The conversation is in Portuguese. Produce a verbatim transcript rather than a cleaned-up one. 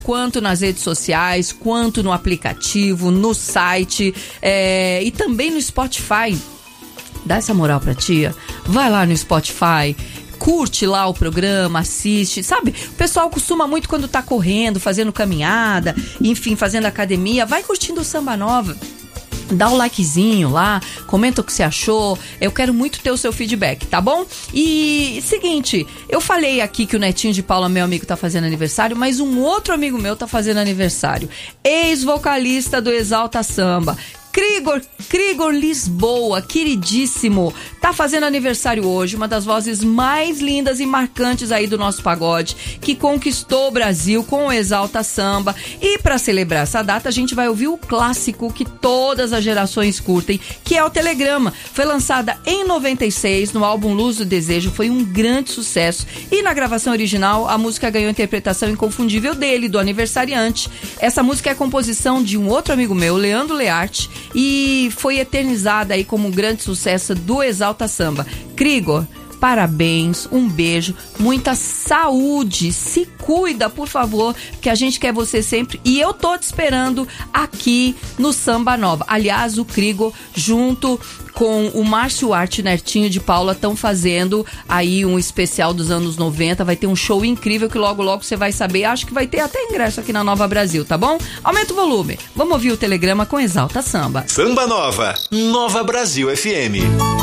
quanto nas redes sociais, quanto no aplicativo, no site é, e também no Spotify. Dá essa moral pra tia? Vai lá no Spotify, curte lá o programa, assiste, sabe? O pessoal costuma muito quando tá correndo, fazendo caminhada, enfim, fazendo academia, vai curtindo o Samba Nova. Dá o likezinho lá, comenta o que você achou. Eu quero muito ter o seu feedback, tá bom? E seguinte, eu falei aqui que o netinho de Paula, meu amigo, tá fazendo aniversário, mas um outro amigo meu tá fazendo aniversário. Ex-vocalista do Exalta Samba, Krigor, Krigor Lisboa, queridíssimo, tá fazendo aniversário hoje, uma das vozes mais lindas e marcantes aí do nosso pagode, que conquistou o Brasil com o Exalta Samba. E para celebrar essa data, a gente vai ouvir o clássico que todas as gerações curtem, que é o Telegrama. Foi lançada em noventa e seis no álbum Luz do Desejo, foi um grande sucesso. E na gravação original, a música ganhou a interpretação inconfundível dele, do aniversariante. Essa música é a composição de um outro amigo meu, Leandro Learte, e foi eternizada aí como um grande sucesso do Exalta Samba. Krigor, parabéns, um beijo, muita saúde, se cuida, por favor, que a gente quer você sempre, e eu tô te esperando aqui no Samba Nova. Aliás, o Krigor, junto com o Márcio Arte Netinho de Paula, estão fazendo aí um especial dos anos noventa, vai ter um show incrível que logo logo você vai saber, acho que vai ter até ingresso aqui na Nova Brasil, tá bom? Aumenta o volume, vamos ouvir o Telegrama com Exalta Samba. Samba Nova, Nova Brasil F M.